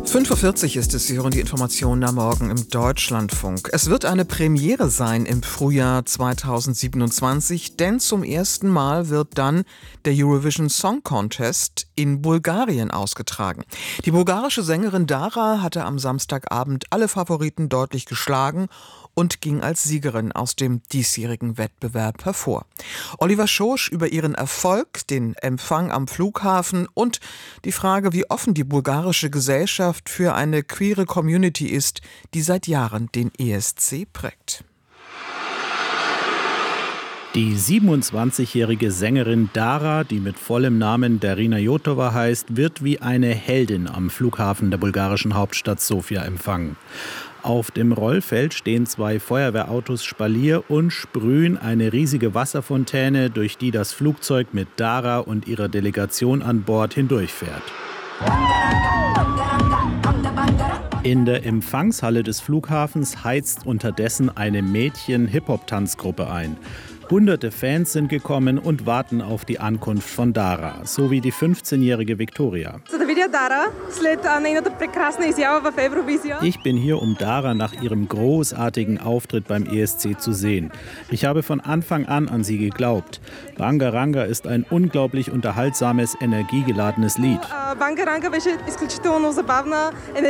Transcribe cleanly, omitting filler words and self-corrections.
5:40 Uhr ist es, Sie hören die Informationen am Morgen im Deutschlandfunk. Es wird eine Premiere sein im Frühjahr 2027, denn zum ersten Mal wird dann der Eurovision Song Contest in Bulgarien ausgetragen. Die bulgarische Sängerin Dara hatte am Samstagabend alle Favoriten deutlich geschlagen und ging als Siegerin aus dem diesjährigen Wettbewerb hervor. Oliver Schosch über ihren Erfolg, den Empfang am Flughafen und die Frage, wie offen die bulgarische Gesellschaft für eine queere Community ist, die seit Jahren den ESC prägt. Die 27-jährige Sängerin Dara, die mit vollem Namen Darina Jotova heißt, wird wie eine Heldin am Flughafen der bulgarischen Hauptstadt Sofia empfangen. Auf dem Rollfeld stehen 2 Feuerwehrautos Spalier und sprühen eine riesige Wasserfontäne, durch die das Flugzeug mit Dara und ihrer Delegation an Bord hindurchfährt. In der Empfangshalle des Flughafens heizt unterdessen eine Mädchen-Hip-Hop-Tanzgruppe ein. Hunderte Fans sind gekommen und warten auf die Ankunft von Dara, sowie die 15-jährige Viktoria. Ich bin hier, um Dara nach ihrem großartigen Auftritt beim ESC zu sehen. Ich habe von Anfang an sie geglaubt. Banga Ranga ist ein unglaublich unterhaltsames, energiegeladenes Lied.